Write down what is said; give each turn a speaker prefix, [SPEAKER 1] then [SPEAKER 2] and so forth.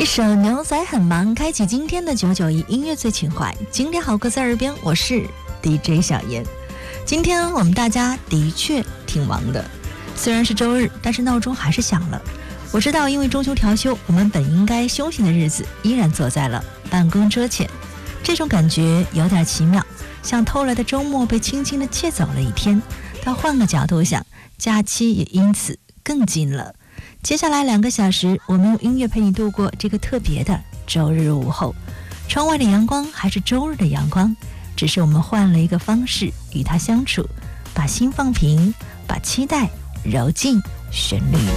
[SPEAKER 1] 一首牛仔很忙，开启今天的991音乐最情怀。今天好歌在耳边，我是 DJ 小妍。今天我们大家的确挺忙的，虽然是周日，但是闹钟还是响了。我知道因为中秋调休，我们本应该休息的日子依然坐在了办公桌前，这种感觉有点奇妙，像偷来的周末被轻轻地借走了一天。但换个角度想，假期也因此更近了。接下来2个小时，我们用音乐陪你度过这个特别的周日午后。窗外的阳光还是周日的阳光，只是我们换了一个方式与它相处，把心放平，把期待揉进旋律里。